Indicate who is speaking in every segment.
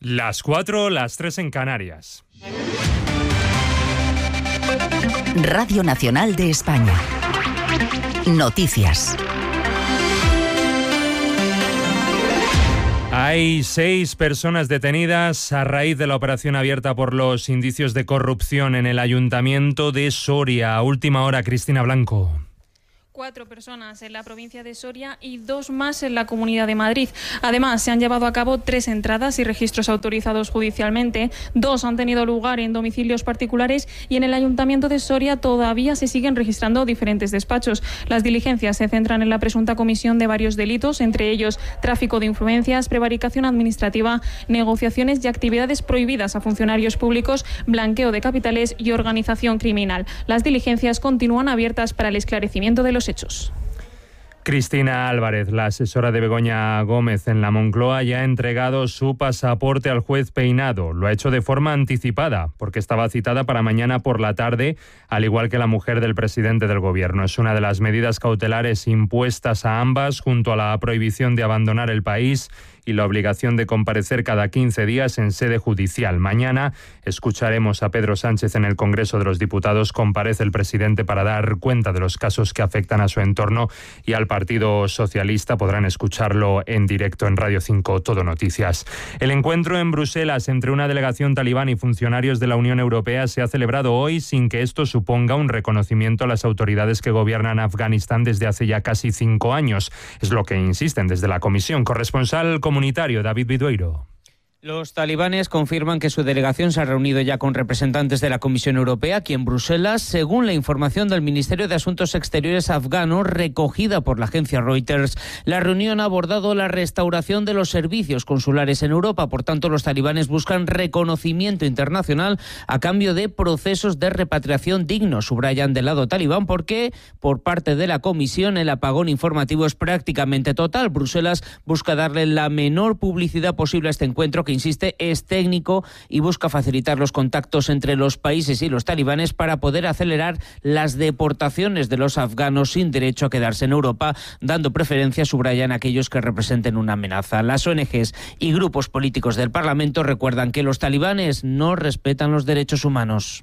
Speaker 1: Las 4, las 3 en Canarias.
Speaker 2: Radio Nacional de España. Noticias.
Speaker 1: Hay 6 personas detenidas a raíz de la operación abierta por los indicios de corrupción en el Ayuntamiento de Soria. A última hora, Cristina Blanco.
Speaker 3: 4 personas en la provincia de Soria y 2 más en la Comunidad de Madrid. Además, se han llevado a cabo 3 entradas y registros autorizados judicialmente. 2 han tenido lugar en domicilios particulares y en el Ayuntamiento de Soria todavía se siguen registrando diferentes despachos. Las diligencias se centran en la presunta comisión de varios delitos, entre ellos tráfico de influencias, prevaricación administrativa, negociaciones y actividades prohibidas a funcionarios públicos, blanqueo de capitales y organización criminal. Las diligencias continúan abiertas para el esclarecimiento de los hechos.
Speaker 1: Cristina Álvarez, la asesora de Begoña Gómez en la Moncloa, ya ha entregado su pasaporte al juez Peinado. Lo ha hecho de forma anticipada, porque estaba citada para mañana por la tarde, al igual que la mujer del presidente del Gobierno. Es una de las medidas cautelares impuestas a ambas, junto a la prohibición de abandonar el país y la obligación de comparecer cada 15 días en sede judicial. Mañana escucharemos a Pedro Sánchez en el Congreso de los Diputados. Comparece el presidente para dar cuenta de los casos que afectan a su entorno y al Partido Socialista. Podrán escucharlo en directo en Radio 5 Todo Noticias. El encuentro en Bruselas entre una delegación talibán y funcionarios de la Unión Europea se ha celebrado hoy sin que esto suponga un reconocimiento a las autoridades que gobiernan Afganistán desde hace ya casi 5 años. Es lo que insisten desde la Comisión. Corresponsal comunitario David Vidueiro.
Speaker 4: Los talibanes confirman que su delegación se ha reunido ya con representantes de la Comisión Europea aquí en Bruselas, según la información del Ministerio de Asuntos Exteriores afgano recogida por la agencia Reuters. La reunión ha abordado la restauración de los servicios consulares en Europa. Por tanto, los talibanes buscan reconocimiento internacional a cambio de procesos de repatriación dignos, subrayan del lado talibán, porque por parte de la Comisión el apagón informativo es prácticamente total. Bruselas busca darle la menor publicidad posible a este encuentro, que insiste, es técnico y busca facilitar los contactos entre los países y los talibanes para poder acelerar las deportaciones de los afganos sin derecho a quedarse en Europa, dando preferencia, subrayan, a aquellos que representen una amenaza. Las ONGs y grupos políticos del Parlamento recuerdan que los talibanes no respetan los derechos humanos.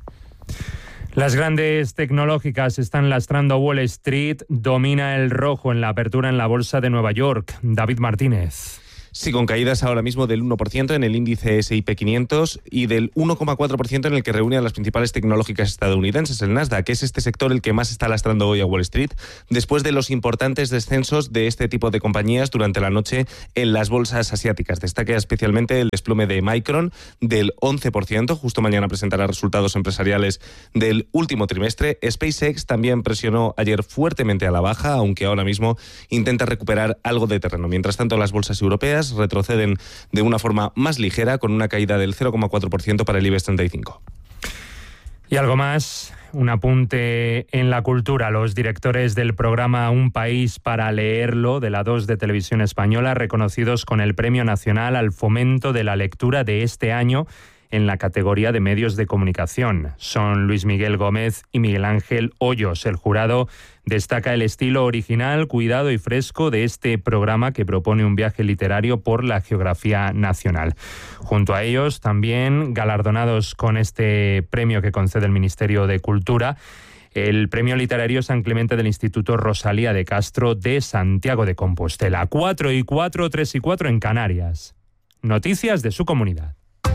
Speaker 1: Las grandes tecnológicas están lastrando Wall Street. Domina el rojo en la apertura en la bolsa de Nueva York. David Martínez.
Speaker 5: Sí, con caídas ahora mismo del 1% en el índice S&P 500 y del 1,4% en el que reúne a las principales tecnológicas estadounidenses, el Nasdaq, que es este sector el que más está lastrando hoy a Wall Street, después de los importantes descensos de este tipo de compañías durante la noche en las bolsas asiáticas. Destaca especialmente el desplome de Micron del 11%, justo mañana presentará resultados empresariales del último trimestre. SpaceX también presionó ayer fuertemente a la baja, aunque ahora mismo intenta recuperar algo de terreno. Mientras tanto, las bolsas europeas retroceden de una forma más ligera, con una caída del 0,4% para el IBEX 35.
Speaker 1: Y algo más, un apunte en la cultura. Los directores del programa Un País para Leerlo de la 2 de Televisión Española, reconocidos con el Premio Nacional al Fomento de la Lectura de este año en la categoría de medios de comunicación. Son Luis Miguel Gómez y Miguel Ángel Hoyos. El jurado destaca el estilo original, cuidado y fresco de este programa, que propone un viaje literario por la geografía nacional. Junto a ellos, también galardonados con este premio que concede el Ministerio de Cultura, el Premio Literario San Clemente del Instituto Rosalía de Castro de Santiago de Compostela. 4 y 4, 3 y 4 en Canarias. Noticias de su comunidad.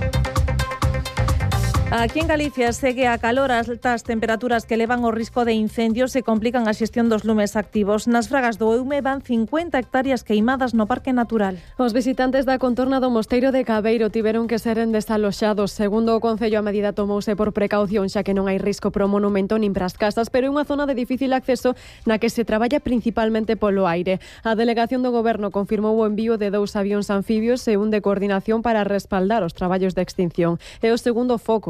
Speaker 6: Aquí en Galicia segue a calor, as altas temperaturas que elevan o risco de incendios e complican a xestión dos lumes activos. Nas Fragas do Eume van 50 hectáreas queimadas no Parque Natural.
Speaker 7: Os visitantes da contorna do Mosteiro de Cabeiro tiveron que seren desaloxados. Segundo o Concello, a medida tomouse por precaución, xa que non hai risco para o monumento nin para as casas, pero é unha zona de difícil acceso na que se traballa principalmente polo aire. A delegación do Goberno confirmou o envío de 2 avións anfibios e un de coordinación para respaldar os traballos de extinción. É o segundo foco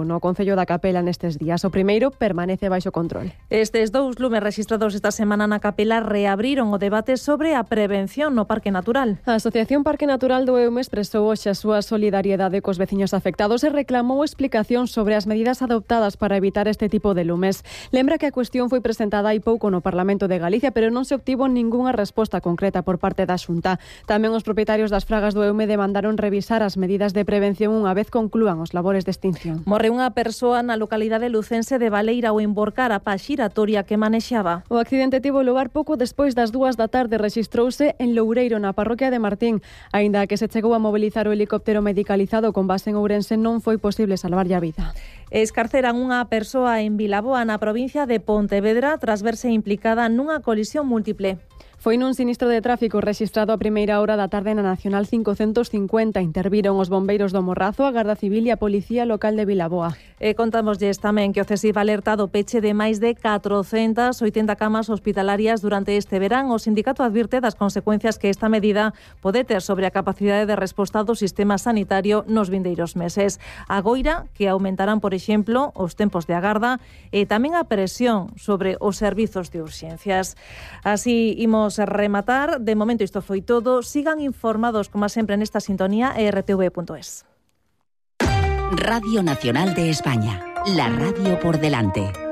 Speaker 7: no Concello da Capela nestes días. O primeiro permanece baixo control.
Speaker 6: Estes 2 lumes registrados esta semana na Capela reabriron o debate sobre a prevención no Parque Natural.
Speaker 7: A Asociación Parque Natural do Eume expresou hoxe a súa solidariedade cos veciños afectados e reclamou explicación sobre as medidas adoptadas para evitar este tipo de lumes. Lembra que a cuestión foi presentada hai pouco no Parlamento de Galicia, pero non se obtivo ningunha resposta concreta por parte da Xunta. Tamén os propietarios das fragas do Eume demandaron revisar as medidas de prevención unha vez conclúan os labores de extinción.
Speaker 6: Morre unha persoa na localidade lucense de Baleira ao emborcar a pa xiratoria que manexaba.
Speaker 7: O accidente tivo lugar pouco despois das 2 da tarde. Rexistrouse en Loureiro, na parroquia de Martín. Aínda que se chegou a mobilizar o helicóptero medicalizado con base en Ourense, non foi posible salvarlle a vida.
Speaker 6: Escarceran unha persoa en Vilaboa, na provincia de Pontevedra, tras verse implicada nunha colisión múltiple.
Speaker 7: Foi nun sinistro de tráfico rexistrado a primeira hora da tarde na Nacional 550. Interviron os bombeiros do Morrazo, a Garda Civil e a Policía Local de Vilaboa.
Speaker 6: E contámosles tamén que o CSIF alerta do peche de máis de 480 camas hospitalarias durante este verán. O sindicato advirte das consecuencias que esta medida pode ter sobre a capacidade de resposta do sistema sanitario nos vindeiros meses. Agoira que aumentarán, por exemplo, os tempos de agarda e tamén a presión sobre os servizos de urxencias. Así imos rematar. De momento isto foi todo. Sigan informados, como sempre, nesta sintonía rtv.es.
Speaker 2: Radio Nacional de España. La radio por delante.